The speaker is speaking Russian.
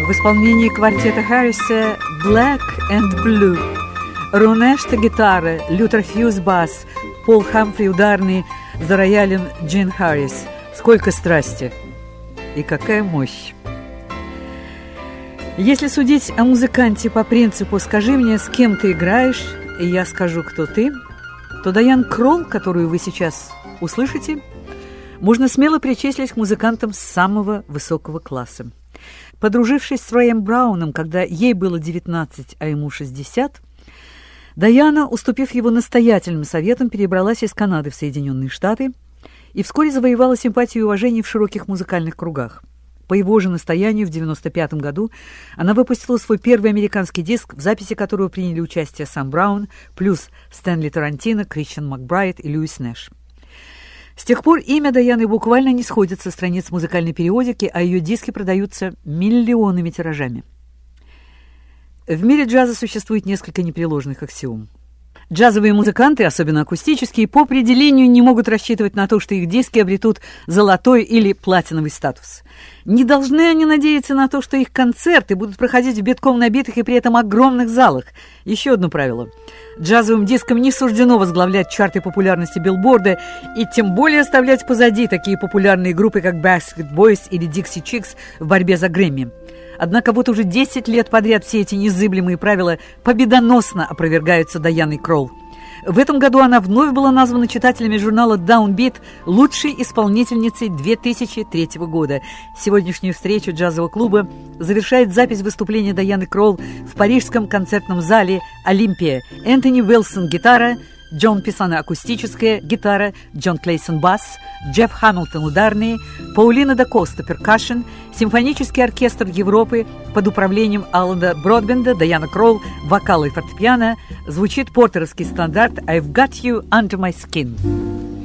в исполнении квартета Харриса «Black and Blue». Рунешта гитара, Лютер Хьюз бас, Пол Хамфри ударный, за роялем Джин Харрис. Сколько страсти и какая мощь! Если судить о музыканте по принципу «скажи мне, с кем ты играешь, и я скажу, кто ты», то Дайан Кролл, которую вы сейчас услышите, можно смело причислить к музыкантам самого высокого класса. Подружившись с Рэем Брауном, когда ей было 19, а ему 60, Дайана, уступив его настоятельным советам, перебралась из Канады в Соединенные Штаты и вскоре завоевала симпатию и уважение в широких музыкальных кругах. По его же настоянию в 1995 году она выпустила свой первый американский диск, в записи которого приняли участие Сэм Браун, плюс Стэнли Тарантино, Кристиан Макбрайт и Льюис Нэш. С тех пор имя Дайаны буквально не сходит со страниц музыкальной периодики, а ее диски продаются миллионными тиражами. В мире джаза существует несколько непреложных аксиом. Джазовые музыканты, особенно акустические, по определению не могут рассчитывать на то, что их диски обретут золотой или платиновый статус. Не должны они надеяться на то, что их концерты будут проходить в битком набитых и при этом огромных залах. Еще одно правило. Джазовым дискам не суждено возглавлять чарты популярности билборда и тем более оставлять позади такие популярные группы, как Backstreet Boys или Dixie Chicks в борьбе за Грэмми. Однако вот уже 10 лет подряд все эти незыблемые правила победоносно опровергаются Дайаной Кролл. В этом году она вновь была названа читателями журнала Downbeat лучшей исполнительницей 2003 года. Сегодняшнюю встречу джазового клуба завершает запись выступления Дайаны Кролл в парижском концертном зале «Олимпия». Энтони Уилсон – гитара, Джон Писано – акустическая гитара, Джон Клейсон – бас, Джефф Хамилтон – ударные, Паулина да Коста – перкашн, симфонический оркестр Европы под управлением Алана Бродбенда, Дайана Кролл, вокал и фортепиано, звучит портеровский стандарт «I've got you under my skin».